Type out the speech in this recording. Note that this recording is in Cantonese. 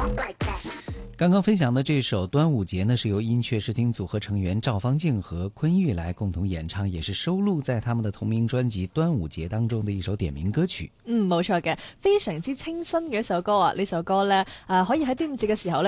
刚刚分享的这首《端午节》呢，是由音雀视听组合成员赵方静和昆玉来共同演唱，也是收錄在他們的同名專輯《端午節》當中的一首點名歌曲。 冇錯嘅，非常之清新嘅一首歌啊！呢首歌呢，可以喺端午節嘅時候呢